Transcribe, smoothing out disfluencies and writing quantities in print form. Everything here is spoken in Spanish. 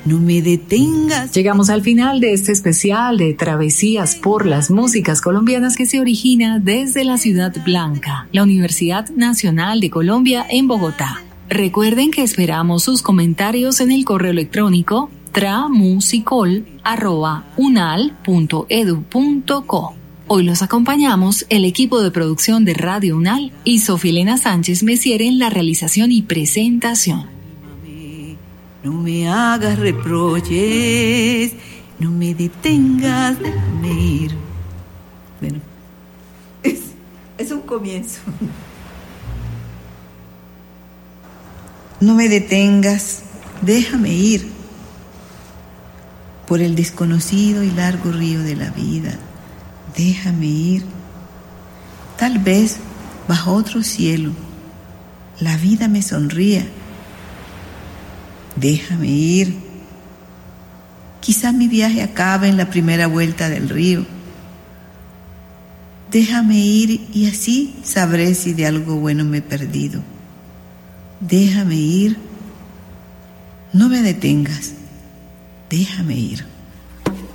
No me detengas. Llegamos al final de este especial de Travesías por las Músicas Colombianas que se origina desde la Ciudad Blanca, la Universidad Nacional de Colombia en Bogotá. Recuerden que esperamos sus comentarios en el correo electrónico tramusicol@unal.edu.co. Hoy los acompañamos el equipo de producción de Radio Unal y Sofilena Sánchez Messier en la realización y presentación. No me hagas reproches, no me detengas, déjame ir. Bueno, es un comienzo. No me detengas, déjame ir por el desconocido y largo río de la vida. Déjame ir. Tal vez bajo otro cielo la vida me sonría. Déjame ir. Quizá mi viaje acabe en la primera vuelta del río. Déjame ir y así sabré si de algo bueno me he perdido. Déjame ir. No me detengas. Déjame ir.